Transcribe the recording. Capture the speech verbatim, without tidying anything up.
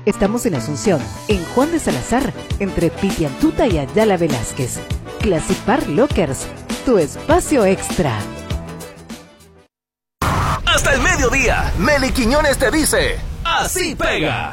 Estamos en Asunción, en Juan de Salazar, entre Pitiantuta y Ayala Velázquez. Classic Bar Lockers, tu espacio extra. Hasta el mediodía, Meli Quiñones te dice, así pega.